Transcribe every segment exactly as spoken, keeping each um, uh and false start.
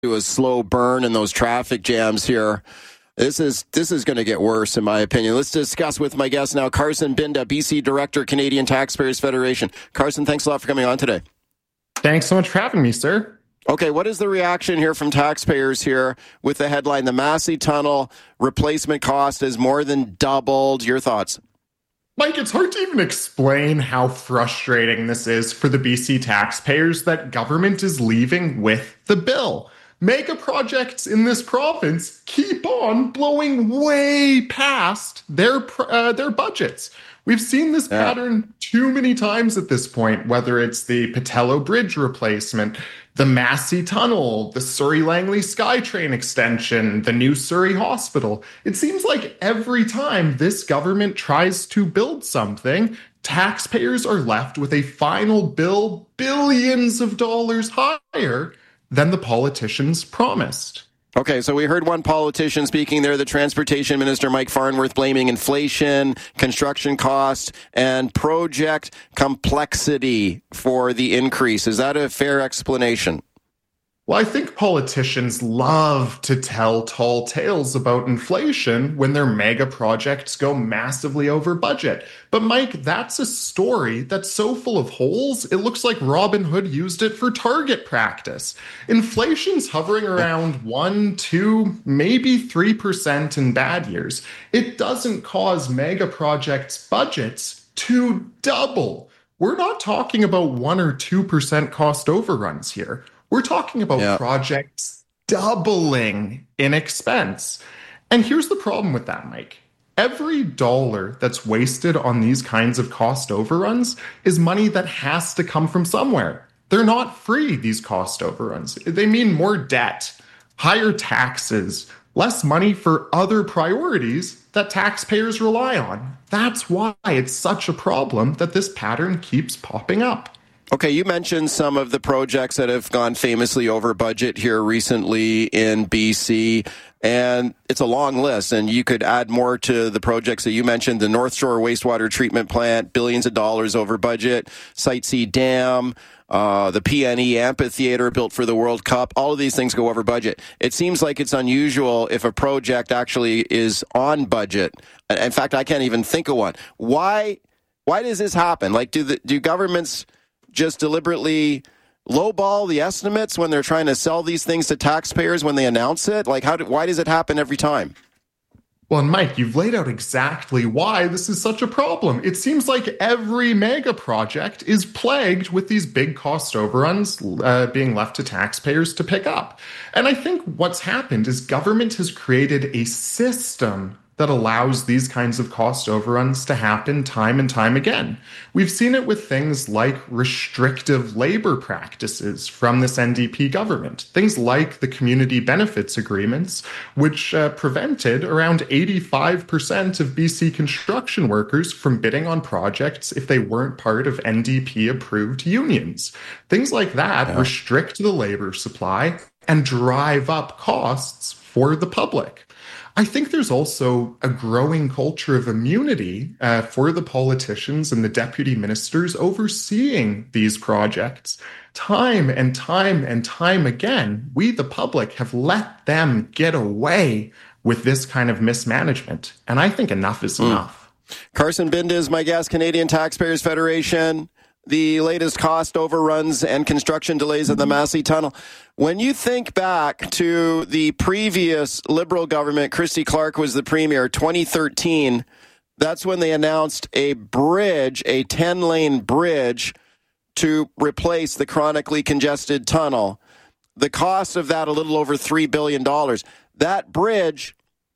to a slow burn in those traffic jams here. This is this is going to get worse, in my opinion. Let's discuss with my guest now, Carson Binda, B C Director, Canadian Taxpayers Federation. Carson, thanks a lot for coming on today. Thanks so much for having me, sir. Okay, what is the reaction here from taxpayers here with the headline, the Massey Tunnel replacement cost has more than doubled? Your thoughts? Mike, it's hard to even explain how frustrating this is for the B C taxpayers that government is leaving with the bill. Mega projects in this province keep on blowing way past their uh, their budgets. We've seen this yeah. pattern too many times at this point, whether it's the Patello Bridge replacement, the Massey Tunnel, the Surrey-Langley SkyTrain extension, the new Surrey Hospital. It seems like every time this government tries to build something, taxpayers are left with a final bill billions of dollars higher than the politicians promised. Okay, so we heard one politician speaking there, the Transportation Minister, Mike Farnworth, blaming inflation, construction costs, and project complexity for the increase. Is that a fair explanation? Well, I think politicians love to tell tall tales about inflation when their mega projects go massively over budget. But Mike, that's a story that's so full of holes, it looks like Robin Hood used it for target practice. Inflation's hovering around one, two, maybe three percent in bad years. It doesn't cause mega projects' budgets to double. We're not talking about one or two percent cost overruns here. We're talking about yeah. projects doubling in expense. And here's the problem with that, Mike. Every dollar that's wasted on these kinds of cost overruns is money that has to come from somewhere. They're not free, these cost overruns. They mean more debt, higher taxes, less money for other priorities that taxpayers rely on. That's why it's such a problem that this pattern keeps popping up. Okay, you mentioned some of the projects that have gone famously over budget here recently in B C, and it's a long list, and you could add more to the projects that you mentioned. The North Shore Wastewater Treatment Plant, billions of dollars over budget, Site C Dam, uh, the P N E Amphitheater built for the World Cup. All of these things go over budget. It seems like it's unusual if a project actually is on budget. In fact, I can't even think of one. Why, why does this happen? Like, do the, do governments just deliberately lowball the estimates when they're trying to sell these things to taxpayers when they announce it? Like, how do, why does it happen every time? Well, and Mike, you've laid out exactly why this is such a problem. It seems like every mega project is plagued with these big cost overruns uh, being left to taxpayers to pick up. And I think what's happened is government has created a system that allows these kinds of cost overruns to happen time and time again. We've seen it with things like restrictive labor practices from this N D P government, things like the community benefits agreements, which uh, prevented around eighty-five percent of B C construction workers from bidding on projects if they weren't part of N D P-approved unions. Things like that yeah. restrict the labor supply and drive up costs for the public. I think there's also a growing culture of immunity uh, for the politicians and the deputy ministers overseeing these projects. Time and time and time again, we, the public, have let them get away with this kind of mismanagement. And I think enough is mm. enough. Carson Binda is my guest, Canadian Taxpayers Federation. The latest cost overruns and construction delays of the Massey Tunnel. When you think back to the previous Liberal government, Christy Clark was the premier, twenty thirteen, that's when they announced a bridge, a ten-lane bridge to replace the chronically congested tunnel. The cost of that, a little over three billion dollars. That bridge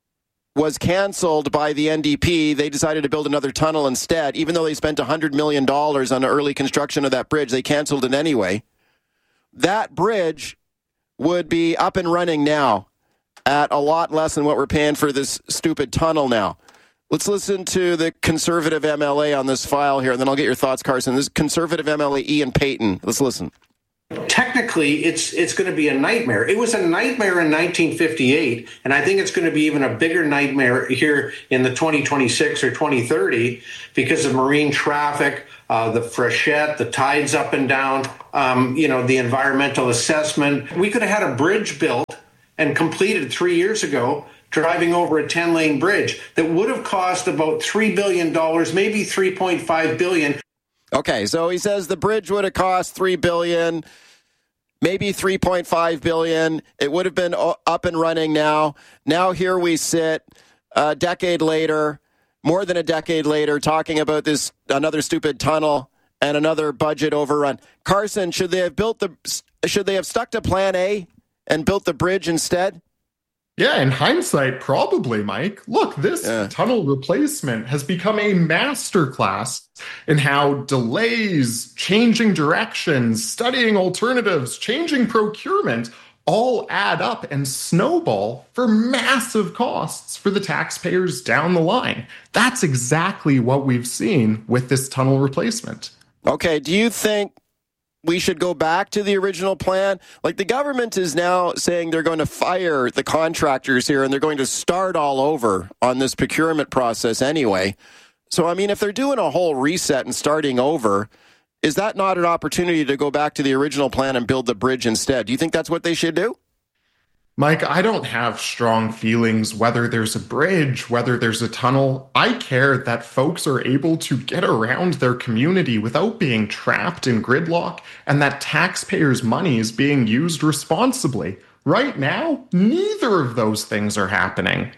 was canceled by the N D P. They decided to build another tunnel instead. Even though they spent one hundred million dollars on the early construction of that bridge, they canceled it anyway. That bridge would be up and running now at a lot less than what we're paying for this stupid tunnel now. Let's listen to the Conservative M L A on this file here, and then I'll get your thoughts, Carson. This is Conservative M L A Ian Payton. Let's listen. Technically, it's it's going to be a nightmare. It was a nightmare in nineteen fifty-eight, and I think it's going to be even a bigger nightmare here in the twenty twenty-six or twenty thirty because of marine traffic, uh, the freshet, the tides up and down, um, you know, the environmental assessment. We could have had a bridge built and completed three years ago, driving over a ten-lane bridge that would have cost about three billion dollars, maybe three point five billion dollars. Okay, so he says the bridge would have cost three billion dollars, maybe three point five billion dollars. It would have been up and running now. Now here we sit a decade later, more than a decade later, talking about this another stupid tunnel and another budget overrun. Carson, should they have built the should they have stuck to plan A and built the bridge instead? Yeah, in hindsight, probably, Mike. Look, this yeah. tunnel replacement has become a masterclass in how delays, changing directions, studying alternatives, changing procurement all add up and snowball for massive costs for the taxpayers down the line. That's exactly what we've seen with this tunnel replacement. Okay, do you think we should go back to the original plan? Like, the government is now saying they're going to fire the contractors here and they're going to start all over on this procurement process anyway. So, I mean, if they're doing a whole reset and starting over, is that not an opportunity to go back to the original plan and build the bridge instead? Do you think that's what they should do? Mike, I don't have strong feelings whether there's a bridge, whether there's a tunnel. I care that folks are able to get around their community without being trapped in gridlock, and that taxpayers' money is being used responsibly. Right now, neither of those things are happening.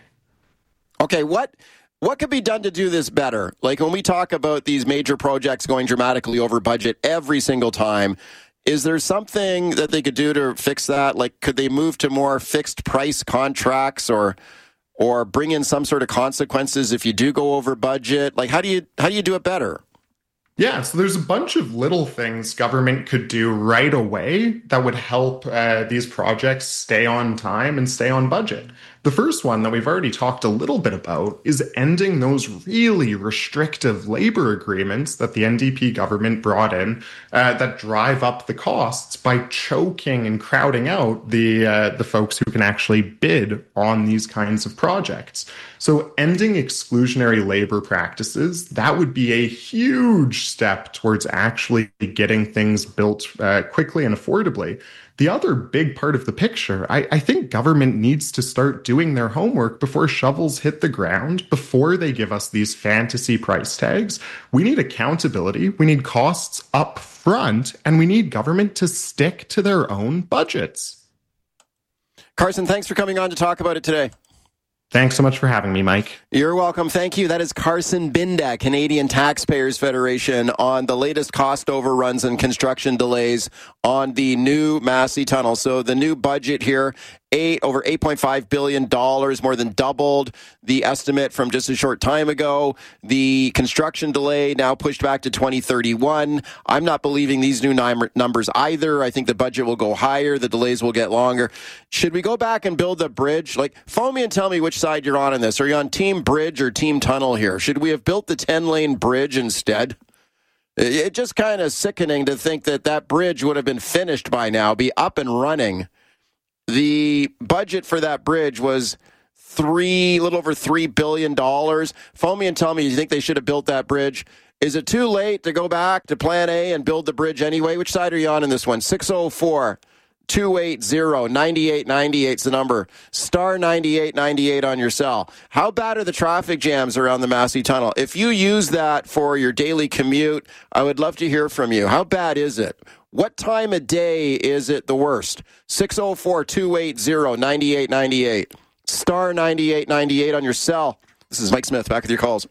Okay, what what could be done to do this better? Like, when we talk about these major projects going dramatically over budget every single time, is there something that they could do to fix that? Like, could they move to more fixed price contracts, or or bring in some sort of consequences if you do go over budget? Like, how do you how do you do it better? Yeah, so there's a bunch of little things government could do right away that would help uh, these projects stay on time and stay on budget. The first one that we've already talked a little bit about is ending those really restrictive labor agreements that the N D P government brought in uh, that drive up the costs by choking and crowding out the uh, the folks who can actually bid on these kinds of projects. So ending exclusionary labor practices, that would be a huge step towards actually getting things built uh, quickly and affordably. The other big part of the picture, I, I think government needs to start doing their homework before shovels hit the ground, before they give us these fantasy price tags. We need accountability, we need costs up front, and we need government to stick to their own budgets. Carson, thanks for coming on to talk about it today. Thanks so much for having me, Mike. You're welcome. Thank you. That is Carson Binda, Canadian Taxpayers Federation, on the latest cost overruns and construction delays on the new Massey Tunnel. So the new budget here, eight over eight point five billion dollars, more than doubled the estimate from just a short time ago. The construction delay now pushed back to twenty thirty-one. I'm not believing these new numbers either. I think the budget will go higher. The delays will get longer. Should we go back and build a bridge? Like, phone me and tell me which side you're on in this. Are you on team bridge or team tunnel here? Should we have built the ten-lane bridge instead? It's just kind of sickening to think that that bridge would have been finished by now, be up and running. The budget for that bridge was three, a little over three billion dollars. Phone me and tell me you think they should have built that bridge. Is it too late to go back to plan A and build the bridge anyway? Which side are you on in this one? six oh four, two eight zero, nine eight nine eight is the number. Star ninety-eight ninety-eight on your cell. How bad are the traffic jams around the Massey Tunnel? If you use that for your daily commute, I would love to hear from you. How bad is it? What time of day is it the worst? six oh four, two eight zero, nine eight nine eight. Star ninety-eight ninety-eight on your cell. This is Mike Smith, back with your calls.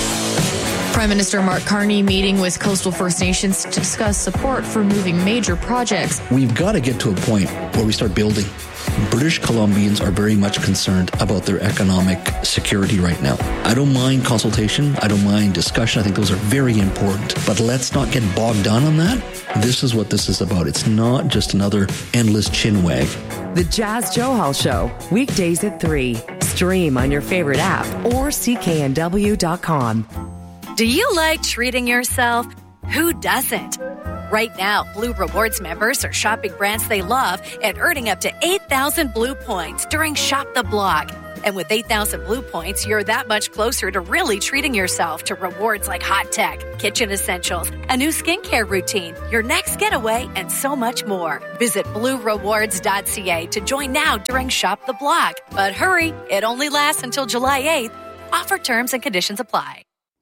Prime Minister Mark Carney meeting with coastal First Nations to discuss support for moving major projects. We've got to get to a point where we start building. British Columbians are very much concerned about their economic security right now. I don't mind consultation. I don't mind discussion. I think those are very important. But let's not get bogged down on that. This is what this is about. It's not just another endless chinwag. The Jas Johal Show, weekdays at three. Stream on your favorite app or C K N W dot com. Do you like treating yourself? Who doesn't? Right now, Blue Rewards members are shopping brands they love and earning up to eight thousand Blue points during Shop the Block. And with eight thousand Blue Points, you're that much closer to really treating yourself to rewards like hot tech, kitchen essentials, a new skincare routine, your next getaway, and so much more. Visit blue rewards dot c a to join now during Shop the Block. But hurry, it only lasts until July eighth. Offer terms and conditions apply.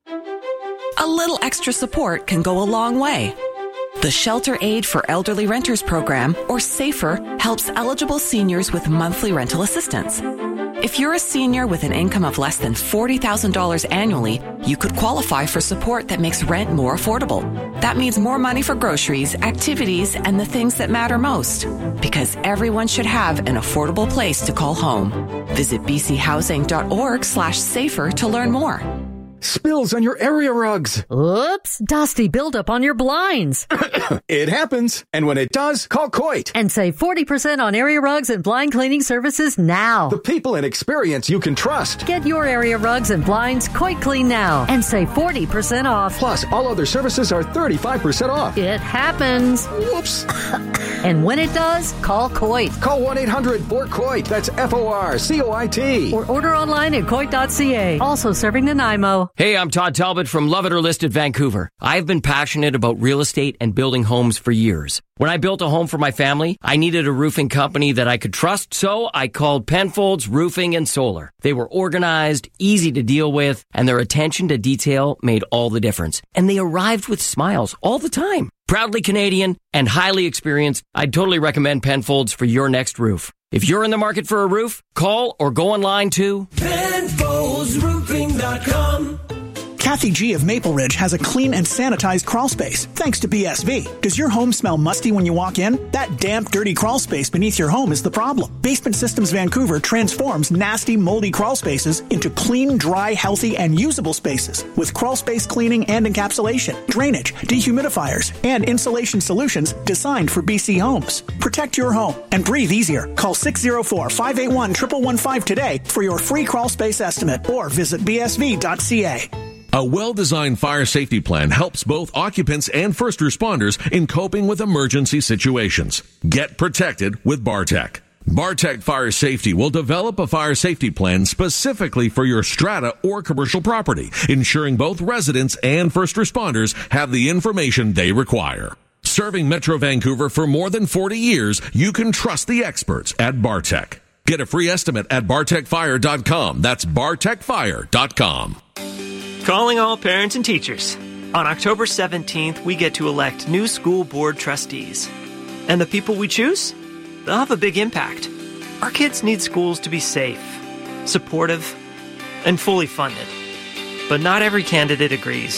A little extra support can go a long way. The Shelter Aid for Elderly Renters program, or SAFER, helps eligible seniors with monthly rental assistance. If you're a senior with an income of less than forty thousand dollars annually, you could qualify for support that makes rent more affordable. That means more money for groceries, activities, and the things that matter most. Because everyone should have an affordable place to call home. Visit bchousing.org slash safer to learn more. Spills on your area rugs. Oops, dusty buildup on your blinds. It happens. And when it does, call Coit. And save forty percent on area rugs and blind cleaning services now. The people and experience you can trust. Get your area rugs and blinds Coit Clean now and save forty percent off. Plus, all other services are thirty-five percent off. It happens. Whoops. And when it does, call Coit. Call one eight hundred four COIT. That's F O R C O I T. Or order online at coit dot c a. Also serving Nanaimo. Hey, I'm Todd Talbot from Love It or List It Vancouver. I've been passionate about real estate and building homes for years. When I built a home for my family, I needed a roofing company that I could trust, so I called Penfolds Roofing and Solar. They were organized, easy to deal with, and their attention to detail made all the difference. And they arrived with smiles all the time. Proudly Canadian and highly experienced, I'd totally recommend Penfolds for your next roof. If you're in the market for a roof, call or go online to Penfolds Roofing dot com. Kathy G. of Maple Ridge has a clean and sanitized crawl space, thanks to B S V. Does your home smell musty when you walk in? That damp, dirty crawl space beneath your home is the problem. Basement Systems Vancouver transforms nasty, moldy crawl spaces into clean, dry, healthy, and usable spaces with crawl space cleaning and encapsulation, drainage, dehumidifiers, and insulation solutions designed for B C homes. Protect your home and breathe easier. Call six oh four, five eight one, one one one five today for your free crawl space estimate or visit b s v dot c a. A well-designed fire safety plan helps both occupants and first responders in coping with emergency situations. Get protected with Bartec. Bartec Fire Safety will develop a fire safety plan specifically for your strata or commercial property, ensuring both residents and first responders have the information they require. Serving Metro Vancouver for more than forty years, you can trust the experts at Bartec. Get a free estimate at bartec fire dot com. That's bartec fire dot com. Calling all parents and teachers. On October seventeenth, we get to elect new school board trustees. And the people we choose? They'll have a big impact. Our kids need schools to be safe, supportive, and fully funded. But not every candidate agrees.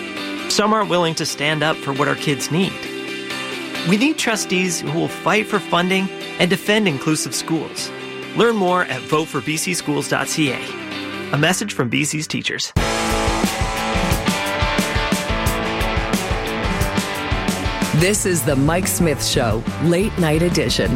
Some aren't willing to stand up for what our kids need. We need trustees who will fight for funding and defend inclusive schools. Learn more at vote for b c schools dot c a. A message from B C's teachers. This is the Mike Smith Show, late night edition.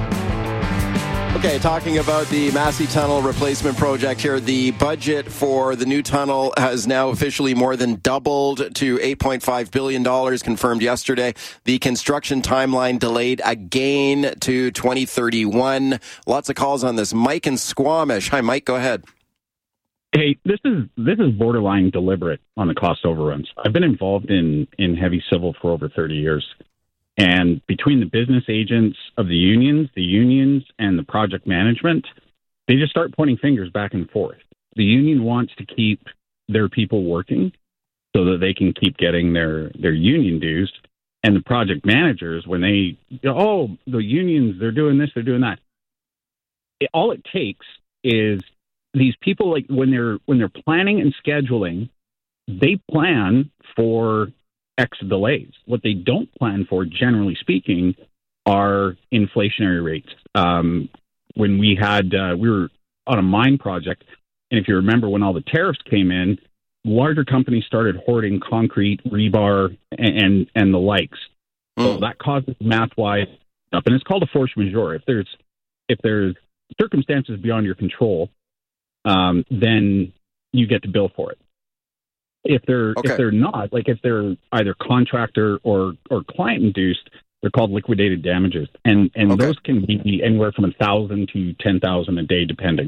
Okay, talking about the Massey Tunnel replacement project here, the budget for the new tunnel has now officially more than doubled to eight point five billion dollars, confirmed yesterday. The construction timeline delayed again to twenty thirty-one. Lots of calls on this. Mike in Squamish. Hi, Mike, go ahead. Hey, this is this is borderline deliberate on the cost overruns. I've been involved in, in heavy civil for over thirty years. And between the business agents of the unions, the unions, and the project management, they just start pointing fingers back and forth. The union wants to keep their people working so that they can keep getting their, their union dues. And the project managers, when they, oh, the unions, they're doing this, they're doing that. It, all it takes is these people, like when they're when they're planning and scheduling, they plan for X delays. What they don't plan for, generally speaking, are inflationary rates. Um, when we had uh, we were on a mine project, and if you remember when all the tariffs came in, larger companies started hoarding concrete, rebar, and and, and the likes. Mm. So that causes math-wise up, and it's called a force majeure. If there's if there's circumstances beyond your control, Um, then you get to bill for it. If they're okay. if they're not, like if they're either contractor or or client induced, they're called liquidated damages, and and okay. those can be anywhere from a thousand to ten thousand a day, depending.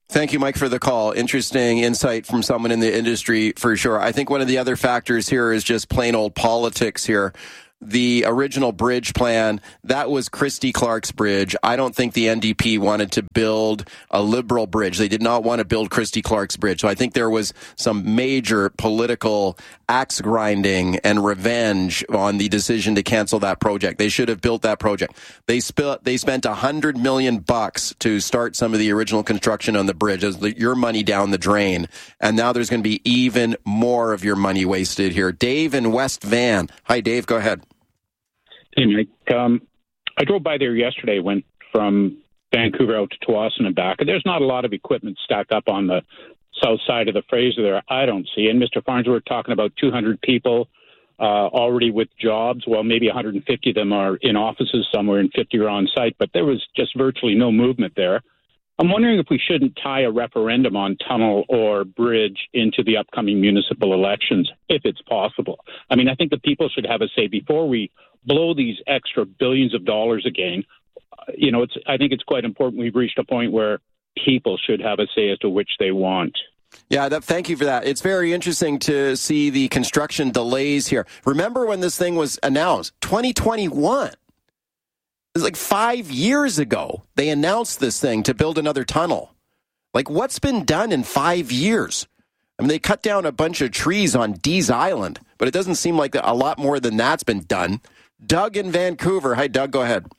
Thank you, Mike, for the call. Interesting insight from someone in the industry, for sure. I think one of the other factors here is just plain old politics here. The original bridge plan, that was Christy Clark's bridge. I don't think the N D P wanted to build a liberal bridge. They did not want to build Christy Clark's bridge. So I think there was some major political axe grinding and revenge on the decision to cancel that project. They should have built that project. They spent they spent a hundred million bucks to start some of the original construction on the bridge. As your money down the drain, and now there's going to be even more of your money wasted here. Dave in West Van. Hi, Dave. Go ahead. Hey, Mike. Um, I drove by there yesterday, went from Vancouver out to Tsawwassen and back, and there's not a lot of equipment stacked up on the south side of the Fraser there, I don't see. And Mister Farnsworth talking about two hundred people uh, already with jobs. Well, maybe one hundred fifty of them are in offices somewhere and fifty are on site, but there was just virtually no movement there. I'm wondering if we shouldn't tie a referendum on tunnel or bridge into the upcoming municipal elections, if it's possible. I mean, I think the people should have a say before we blow these extra billions of dollars again. You know, it's. I think it's quite important we've reached a point where people should have a say as to which they want. Yeah, that, thank you for that. It's very interesting to see the construction delays here. Remember when this thing was announced? twenty twenty-one. It was like five years ago. They announced this thing to build another tunnel. Like, what's been done in five years? I mean, they cut down a bunch of trees on Dees Island, but it doesn't seem like a lot more than that's been done. Doug in Vancouver. Hi, Doug. Go ahead.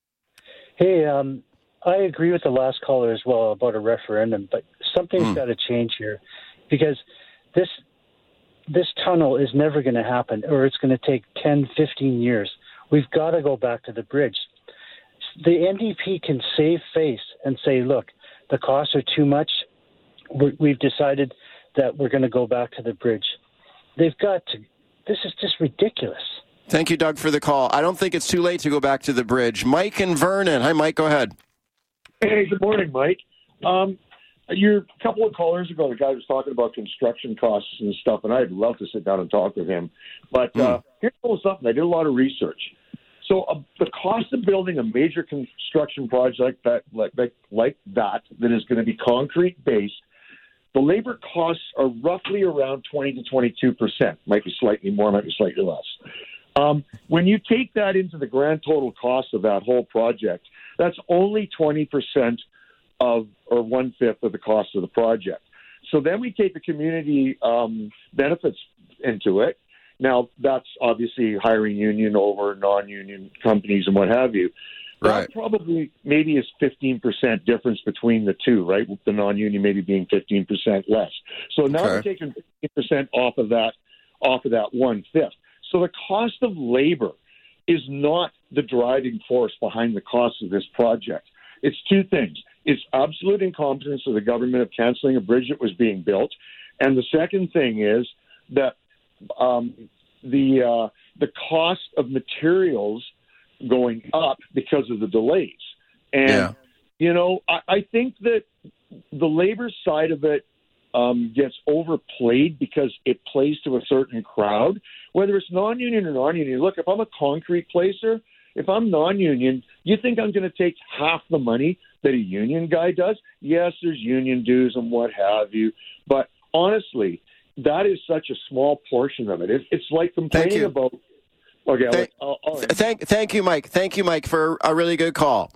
Hey, um, I agree with the last caller as well about a referendum, but something's mm. got to change here, because this this tunnel is never going to happen, or it's going to take ten, fifteen years. We've got to go back to the bridge. The N D P can save face and say, look, the costs are too much. We're, we've decided that we're going to go back to the bridge. They've got to. This is just ridiculous. Thank you, Doug, for the call. I don't think it's too late to go back to the bridge. Mike and Vernon. Hi, Mike. Go ahead. Hey, good morning, Mike. Um, you're, a couple of callers ago, the guy was talking about construction costs and stuff, and I'd love to sit down and talk with him. But mm. uh, here's a little something. I did a lot of research. So uh, the cost of building a major construction project like that, like, like, like that, that is going to be concrete-based, the labor costs are roughly around twenty to twenty-two percent. Might be slightly more, might be slightly less. Um, when you take that into the grand total cost of that whole project, that's only twenty percent of, or one-fifth of the cost of the project. So then we take the community um, benefits into it. Now, that's obviously hiring union over non-union companies and what have you. Right. That probably maybe is fifteen percent difference between the two, right? With the non-union maybe being fifteen percent less. So now okay. we're taking fifteen percent off of that, off of that one-fifth. So the cost of labor is not the driving force behind the cost of this project. It's two things. It's absolute incompetence of the government of canceling a bridge that was being built. And the second thing is that um, the uh, the cost of materials going up because of the delays. And, yeah. you know, I, I think that the labor side of it um, gets overplayed because it plays to a certain crowd, whether it's non-union or non-union. Look, if I'm a concrete placer, if I'm non-union, you think I'm going to take half the money that a union guy does? Yes, there's union dues and what have you. But honestly, that is such a small portion of it. it it's like complaining about... Okay, thank, I'll, I'll thank, thank you, Mike. Thank you, Mike, for a really good call.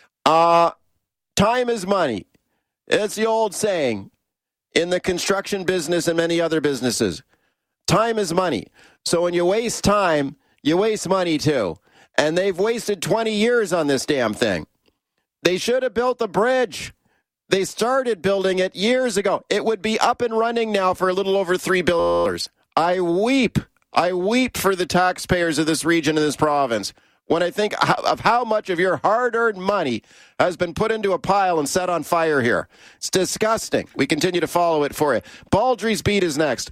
Uh, time is money. It's the old saying in the construction business and many other businesses. Time is money. So when you waste time, you waste money too. And they've wasted twenty years on this damn thing. They should have built the bridge. They started building it years ago. It would be up and running now for a little over three billion dollars. I weep. I weep for the taxpayers of this region and this province when I think of how much of your hard-earned money has been put into a pile and set on fire here. It's disgusting. We continue to follow it for you. Baldry's Beat is next.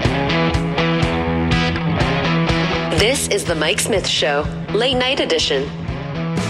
This is the Mike Smith Show, late night edition.